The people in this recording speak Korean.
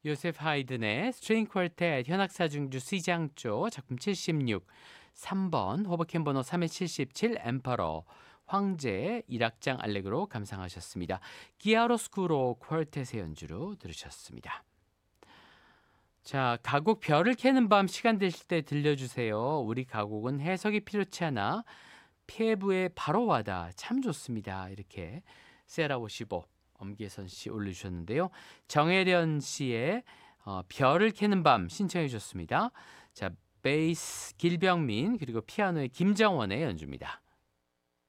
요셉 하이든의 스트링 퀄텟 현악사중주 C장조 작품 76 3번 호버캔 번호 377 엠퍼러 황제 1악장 알레그로 감상하셨습니다. 기아로스쿠로 퀄텟의 연주로 들으셨습니다. 자, 가곡 별을 캐는 밤 시간 되실 때 들려주세요. 우리 가곡은 해석이 필요치 않아 피부에 바로 와다 참 좋습니다. 이렇게 세라55 엄계선 씨 올려주셨는데요. 정혜련 씨의 별을 캐는 밤 신청해 주셨습니다. 자, 베이스 길병민 그리고 피아노의 김정원의 연주입니다.